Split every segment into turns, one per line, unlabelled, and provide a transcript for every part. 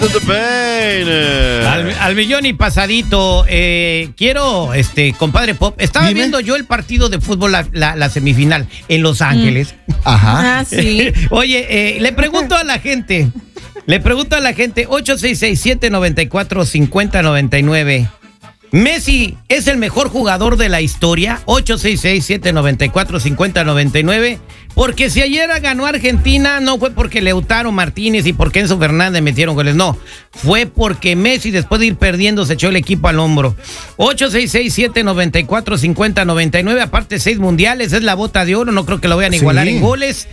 to the pain.
Al millón y pasadito. Quiero, compadre Pop. Estaba viendo yo el partido de fútbol, la semifinal en Los Ángeles.
Ajá.
Ah, sí.
Oye, le pregunto a la gente. 866-794-5099. ¿Messi es el mejor jugador de la historia? 866-794-5099. Porque si ayer ganó Argentina, no fue porque Lautaro Martínez y porque Enzo Fernández metieron goles, no. Fue porque Messi, después de ir perdiendo, se echó el equipo al hombro. 866-794-5099. Aparte, 6 mundiales, es la bota de oro, no creo que lo vayan a igualar en goles.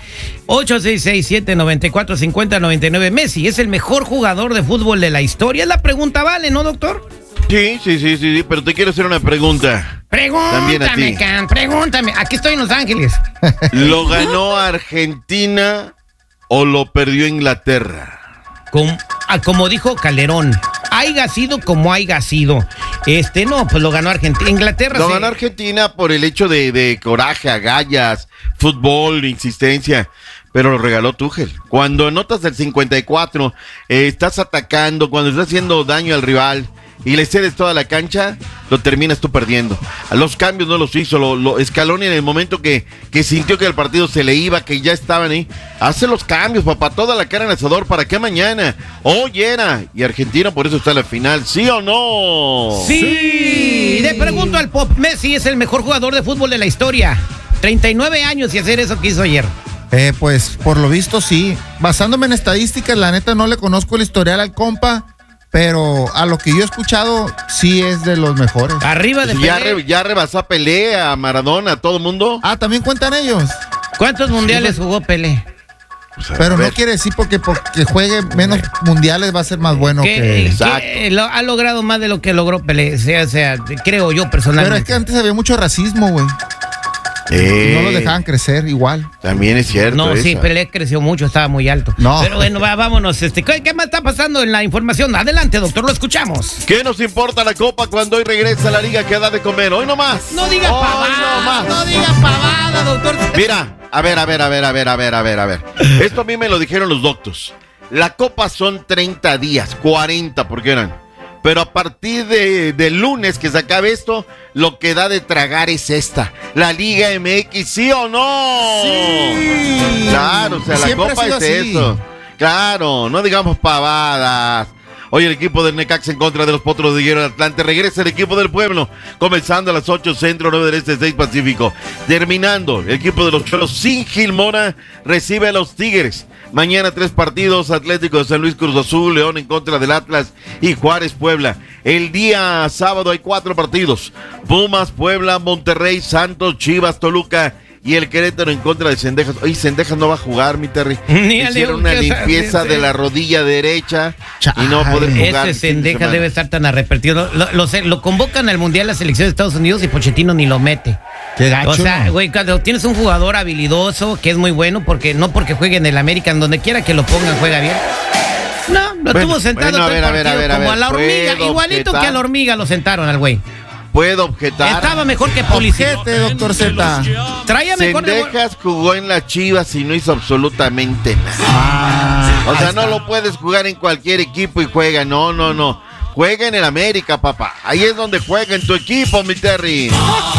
866-794-5099. Messi es el mejor jugador de fútbol de la historia. Es la pregunta, ¿vale, no, doctor?
Sí, pero te quiero hacer una pregunta.
Pregúntame, Can, pregúntame. Aquí estoy en Los Ángeles.
¿Lo ganó Argentina o lo perdió Inglaterra?
Como dijo Calderón, haya sido como haya sido. No, pues lo ganó Argentina. Inglaterra
Lo ganó Argentina por el hecho de coraje, agallas, fútbol, insistencia. Pero lo regaló Tuchel. Cuando anotas el 54, estás atacando, cuando estás haciendo daño al rival y le cedes toda la cancha, lo terminas tú perdiendo. A los cambios no los hizo, Scaloni en el momento que sintió que el partido se le iba, que ya estaban ahí, hace los cambios, papá, toda la cara en el asador, ¿para qué mañana? Hoy era, y Argentina por eso está en la final, ¿sí o no?
Sí. Le pregunto al Pop, ¿Messi es el mejor jugador de fútbol de la historia? 39 años y hacer eso que hizo ayer.
Pues por lo visto sí. Basándome en estadísticas, la neta no le conozco el historial al compa, pero a lo que yo he escuchado, sí es de los mejores.
Arriba de Pelé.
Ya rebasó a Pelé, a Maradona, a todo el mundo.
Ah, ¿también cuentan ellos?
¿Cuántos mundiales jugó Pelé?
Pero no quiere decir porque juegue menos mundiales va a ser más bueno que...
Ha logrado más de lo que logró Pelé, o sea, creo yo personalmente.
Pero es que antes había mucho racismo, güey. No lo dejaban crecer igual.
También es cierto.
No, sí, Pelé creció mucho, estaba muy alto.
No.
Pero bueno, vámonos. ¿Qué más está pasando en la información? Adelante, doctor, lo escuchamos.
¿Qué nos importa la Copa cuando hoy regresa a la liga que da de comer? Hoy nomás.
No diga pavada, no diga pavada, doctor.
Mira, a ver. Esto a mí me lo dijeron los doctores. La Copa son 30 días, 40 porque eran. Pero a partir del lunes que se acabe esto, lo que da de tragar es esta. La Liga MX, ¿sí o no?
Sí.
Claro, o sea, la Copa es eso. Claro, no digamos pavadas. Hoy el equipo del Necaxa en contra de los Potros de Hierro de Atlante. Regresa el equipo del Pueblo, comenzando a las 8 centro, 9 del este, 6 pacífico. Terminando, el equipo de los Cholos sin Gil Mora recibe a los Tigres. Mañana 3 partidos, Atlético de San Luis, Cruz Azul, León en contra del Atlas y Juárez, Puebla. El día sábado hay 4 partidos. Pumas, Puebla, Monterrey, Santos, Chivas, Toluca y el Querétaro en contra de Cendejas. Oye, Cendejas no va a jugar, mi Terry. Hicieron una limpieza de la rodilla derecha y no va a poder jugar.
Ese Cendejas debe estar tan arrepentido. Lo convocan al Mundial la selección de Estados Unidos y Pochettino ni lo mete.
Qué gacho.
O sea, güey, cuando tienes un jugador habilidoso que es muy bueno, no porque juegue en el América, en donde quiera que lo pongan, juega bien. No, lo tuvo sentado como a la hormiga, igualito que a la hormiga lo sentaron al güey.
Puedo objetar.
Estaba mejor que Policete,
doctor Z.
Traía mejor.
Cendejas jugó en las Chivas y no hizo absolutamente nada. O sea, no lo puedes jugar en cualquier equipo y juega. No. Juega en el América, papá. Ahí es donde juega en tu equipo, mi Terry.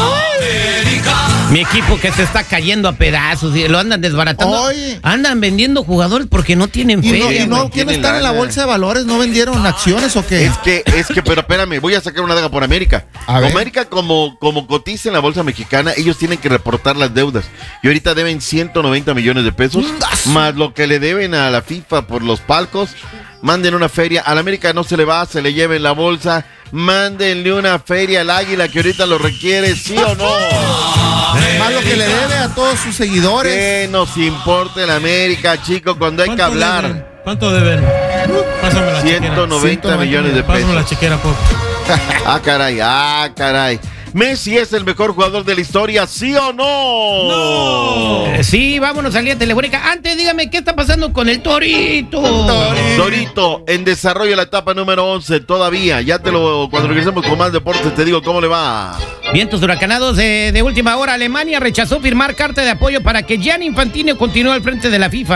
Mi equipo que se está cayendo a pedazos y lo andan desbaratando.
Oye.
Andan vendiendo jugadores porque no tienen fe.
¿Y no quieren estar en la bolsa de valores? ¿No vendieron acciones o qué?
Es que, pero espérame, voy a sacar una daga por América. América, como cotiza en la bolsa mexicana, ellos tienen que reportar las deudas. Y ahorita deben 190 millones de pesos, más lo que le deben a la FIFA por los palcos. Manden una feria. Al América no se le va, se le lleva en la bolsa. Mándenle una feria al Águila que ahorita lo requiere, ¿sí o no?
Más lo que le debe a todos sus seguidores.
¿Qué nos importa el América, chico, cuando hay que hablar?
Deben? ¿Cuánto deben? Pásame la
190 millones de pesos.
Pásame la chequera, Pop.
Ah, caray. ¿Messi es el mejor jugador de la historia, sí o no?
No. Sí, vámonos a Línea Telefónica. Antes, dígame, ¿qué está pasando con el Torito?
Torito, en desarrollo la etapa número 11 todavía. Cuando regresemos con más deportes te digo cómo le va.
Vientos huracanados de última hora. Alemania rechazó firmar carta de apoyo para que Gianni Infantino continúe al frente de la FIFA.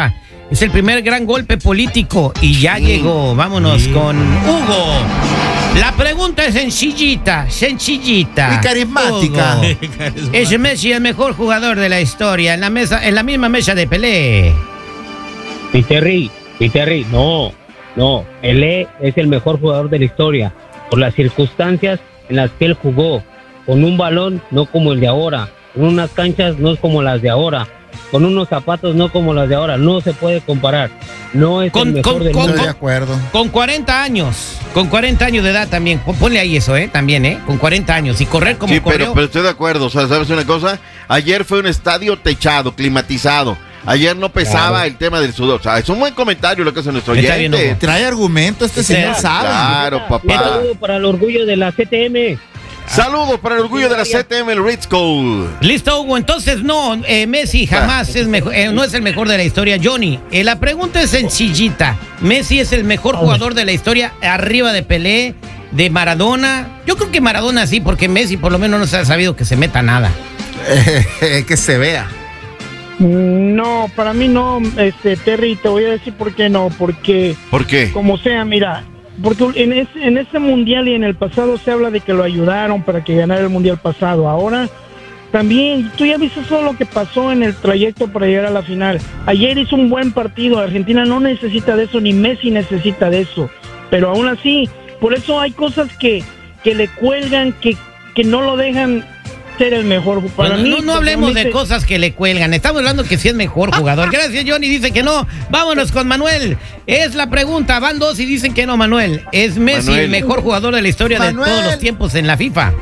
Es el primer gran golpe político y ya llegó. Vámonos con Hugo. La pregunta es sencillita.
Y carismática.
Hugo, ¿es Messi el mejor jugador de la historia en la misma mesa de Pelé?
Terry, no. Pelé es el mejor jugador de la historia por las circunstancias en las que él jugó. Con un balón, no como el de ahora. Con unas canchas, no es como las de ahora. Con unos zapatos, no como las de ahora. No se puede comparar. No es el mejor del mundo.
Estoy de acuerdo.
Con 40 años de edad también. Ponle ahí eso, también, con 40 años. Y correr como corrió.
Sí, pero estoy de acuerdo. O sea, ¿sabes una cosa? Ayer fue un estadio techado, climatizado. Ayer no pesaba el tema del sudor. O sea, es un buen comentario lo que hace nuestro oyente.
Trae argumento, señor sabe.
Claro, papá.
Un saludo para el orgullo de la CTM.
Saludos para el orgullo de la CTM, el Ritz Cole.
Listo, Hugo. Entonces, no, Messi jamás es mejor, no es el mejor de la historia. Johnny, la pregunta es sencillita. Messi es el mejor jugador de la historia, arriba de Pelé, de Maradona. Yo creo que Maradona sí, porque Messi por lo menos no se ha sabido que se meta nada.
Que se vea.
No, para mí no, Terry, te voy a decir por qué no. Porque,
¿por qué?
Como sea, mira, porque en ese mundial y en el pasado se habla de que lo ayudaron para que ganara el mundial pasado. Ahora también, tú ya viste todo lo que pasó en el trayecto para llegar a la final. Ayer hizo un buen partido. Argentina no necesita de eso, ni Messi necesita de eso. Pero aún así, por eso hay cosas que le cuelgan, que no lo dejan ser el mejor. Para mí,
no hablemos de cosas que le cuelgan. Estamos hablando que sí es mejor jugador. Gracias, Johnny. Dice que no. Vámonos con Manuel. Es la pregunta. Van dos y dicen que no, Manuel. ¿Es Messi el mejor jugador de la historia de todos los tiempos en la FIFA?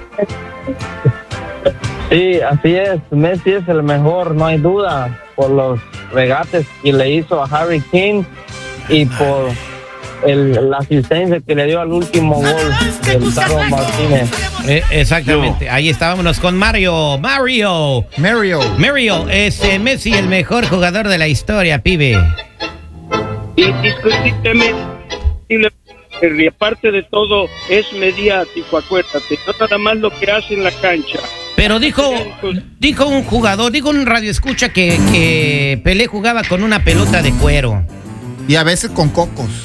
Sí, así es. Messi es el mejor, no hay duda, por los regates que le hizo a Harry Kane y por la asistencia que le dio al último gol del Taro Martínez.
Exactamente, ahí estábamos con Mario, ¿es Messi el mejor jugador de la historia, pibe?
Indiscutiblemente, y aparte de todo, es mediático, acuérdate, no nada más lo que hace en la cancha.
Pero dijo un radioescucha que Pelé jugaba con una pelota de cuero.
Y a veces con cocos.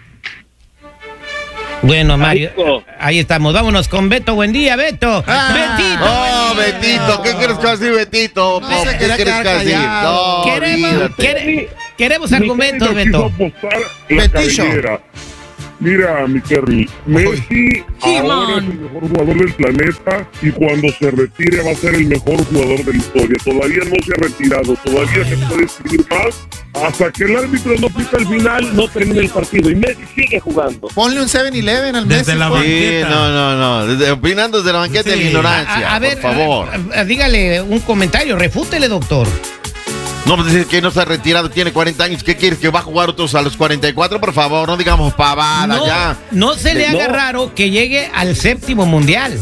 Bueno, Mario, ahí estamos. Vámonos con Beto. Buen día, Beto. Betito.
Oh, Betito. ¿Qué quieres que así, Betito? ¿Qué quieres que así? No,
queremos argumentos, Beto.
Betillo.
Mira, mi Terry, Messi ahora es el mejor jugador del planeta y cuando se retire va a ser el mejor jugador de la historia. Todavía no se ha retirado, todavía se puede escribir más. Hasta que el árbitro no pita el final, no termina el partido y Messi sigue jugando.
Ponle un 7-Eleven al Messi.
Desde la banqueta.
No. Opinando desde la banqueta de la ignorancia,
a ver,
por favor.
Dígale un comentario, refútele, doctor.
No, pues decir que no se ha retirado, tiene 40 años. ¿Qué quieres? ¿Que va a jugar otros a los 44? Por favor, no digamos pavada ya.
No se le haga raro que llegue al 7º mundial.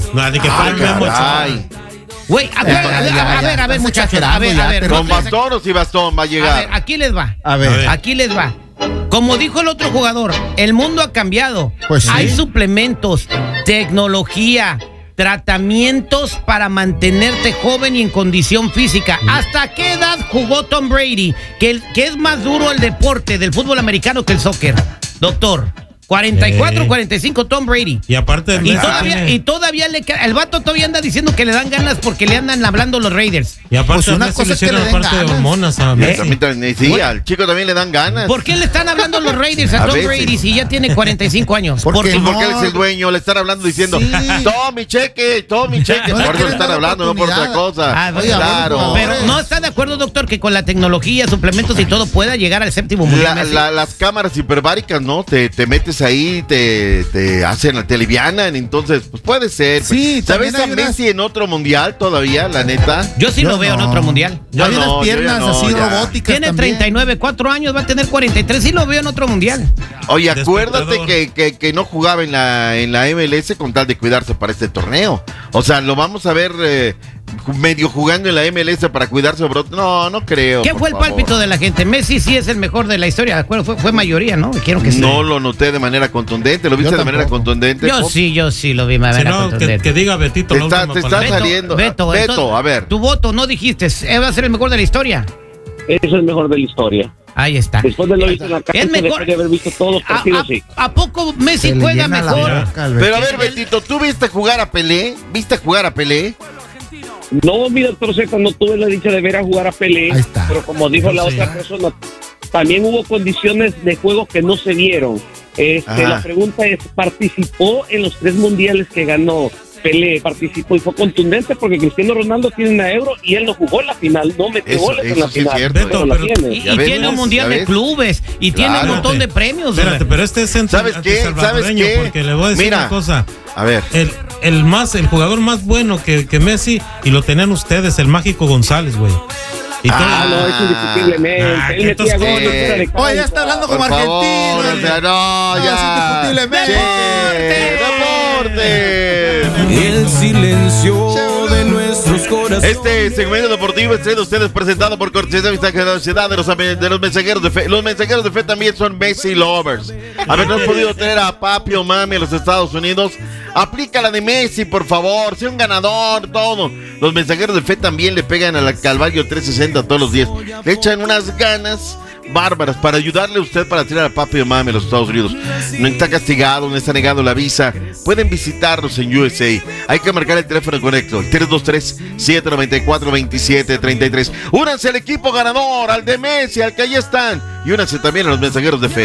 Güey, a ver, muchachos. A ver.
¿Con bastón o sin bastón va a llegar?
A ver, aquí les va. Como dijo el otro jugador, el mundo ha cambiado.
Pues sí.
Hay suplementos, tecnología, tratamientos para mantenerte joven y en condición física. ¿Hasta qué edad jugó Tom Brady? Que es más duro el deporte del fútbol americano que el soccer, doctor. 44, 45 Tom Brady.
Y aparte
todavía el vato todavía anda diciendo que le dan ganas porque le andan hablando los Raiders.
Y aparte pues una cosa le hicieron aparte de hormonas a Messi.
Sí, al chico también le dan ganas.
¿Por qué le están hablando los Raiders a Tom Brady si ya tiene 45 años?
Porque él es el dueño, le están hablando diciendo, todo mi cheque. Por eso le están hablando, no por otra cosa. Claro.
Pero no está de acuerdo, doctor, que con la tecnología, suplementos y todo pueda llegar al 7º mundial.
Las cámaras hiperbáricas, ¿no? Te metes ahí, te hacen, te alivianan, entonces pues puede ser.
Sí,
¿sabes a Messi en otro mundial todavía, la neta?
Yo sí lo veo en otro mundial.
Hay unas piernas así robóticas.
Tiene 39, 4 años, va a tener 43, sí lo veo en otro mundial.
Oye, acuérdate que no jugaba en la MLS con tal de cuidarse para este torneo. O sea, lo vamos a ver medio jugando en la MLS para cuidarse, bro. No creo.
¿Qué fue el pálpito de la gente? Messi sí es el mejor de la historia, ¿de acuerdo? Fue mayoría, ¿no? Quiero que
no lo noté de manera contundente. ¿Lo viste de manera contundente?
Yo sí lo vi de manera contundente.
Que diga Betito.
Te está saliendo.
Beto,
a ver.
Tu voto no dijiste, va a ser el mejor de la historia.
Es el mejor de la historia.
Ahí está.
Después de lo visto en la cancha, después de haber visto todos los partidos, sí.
¿A poco Messi juega mejor?
Pero a ver, Betito, ¿tú viste jugar a Pelé?
No, mi doctor Z, no tuve la dicha de ver a jugar a Pelé, pero como dijo la otra persona, también hubo condiciones de juego que no se vieron. La pregunta es, ¿participó en los 3 mundiales que ganó Pelé? Participó y fue contundente porque Cristiano Ronaldo tiene una Euro y él no jugó en la final, no metió goles en la final.
Y tiene un mundial de clubes y tiene un montón de premios.
Espérate, pero este es salvadoreño, porque le voy a decir una cosa.
A ver.
El jugador más bueno que Messi, y lo tenían ustedes, el Mágico González, güey.
No, es indiscutiblemente. Él metía goles.
Oye, ya está hablando como argentino.
No, ya.
Indiscutiblemente.
¡Deporte!
El silencio de nuestros corazones.
Este segmento deportivo es traído a ustedes presentado por cortesía de la ciudad de los mensajeros de fe. Los mensajeros de fe también son Messi lovers. Habernos podido tener a papi o mami a los Estados Unidos. Aplica la de Messi, por favor. Sea un ganador, todo. Los mensajeros de fe también le pegan a la Calvario 360 todos los días. Le echan unas ganas bárbaras para ayudarle a usted para tirar a papi o mami a los Estados Unidos. No está castigado, no está negado la visa. Pueden visitarnos en USA. Hay que marcar el teléfono correcto, el 323-794-2733. Únanse al equipo ganador, al de Messi, al que ahí están. Y únanse también a los mensajeros de fe.